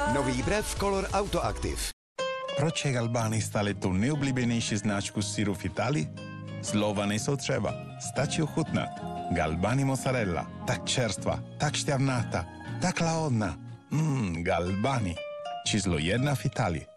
Nový brev Color Auto Active. Proč je Galbani stále tou nejoblíbenější značku syru v Itálii? Slova nejsou třeba, stačí ochutnat. Galbani mozzarella, tak čerstva, tak šťavnatá, tak lahodná. Galbani, číslo 1 v Itálii.